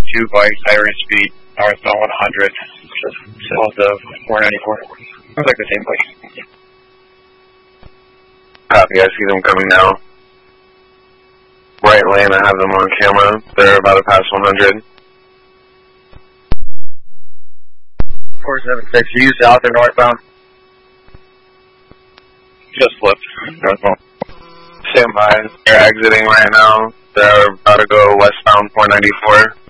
2 bike, siren speed, northbound 100, just south of 494. Looks like the same place. Copy, I see them coming now. Right lane, I have them on camera. They're about to pass 100. 476, are you south or northbound? Just flipped, northbound. Stand by. They're exiting right now. They're about to go westbound 494.